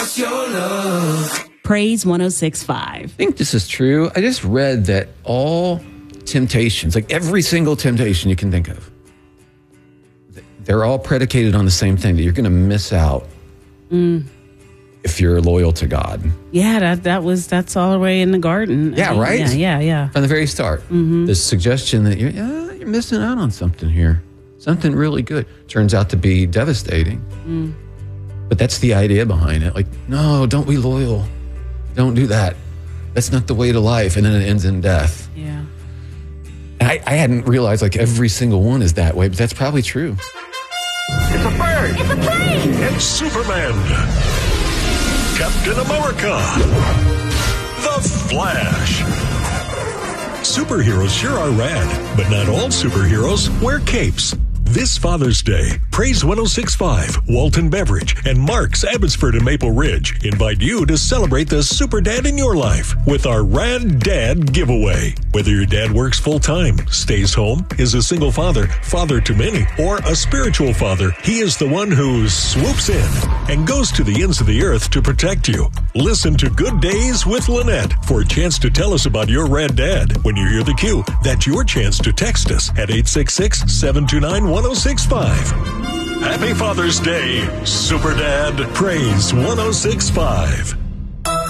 Praise 106.5. I think this is true. I just read that all temptations, like every single temptation you can think of, they're all predicated on the same thing, that you're going to miss out if you're loyal to God. Yeah, that's all the way in the garden. Yeah, right? Yeah. From the very start. The suggestion that you're missing out on something here. Something really good. Turns out to be devastating. But that's the idea behind it. Like, no, don't be loyal. Don't do that. That's not the way to life. And then it ends in death. Yeah. And I hadn't realized like every single one is that way, but that's probably true. It's a bird. It's a plane. It's Superman. Captain America. The Flash. Superheroes sure are rad, but not all superheroes wear capes. This Father's Day, Praise 106.5, Walton Beverage, and Mark's Abbotsford and Maple Ridge invite you to celebrate the super dad in your life with our Rad Dad giveaway. Whether your dad works full-time, stays home, is a single father, father to many, or a spiritual father, he is the one who swoops in and goes to the ends of the earth to protect you. Listen to Good Days with Lynette for a chance to tell us about your Rad Dad. When you hear the cue, that's your chance to text us at 866-729-1065. Happy Father's Day, Super Dad. Praise 106.5.